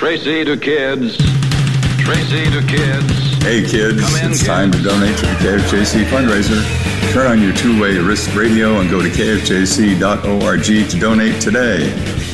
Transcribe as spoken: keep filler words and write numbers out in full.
Tracy to kids. Tracy to kids. Hey kids, in, it's kids. time to donate to the K F J C fundraiser. Turn on your two-way wrist radio and go to K F J C dot org to donate today.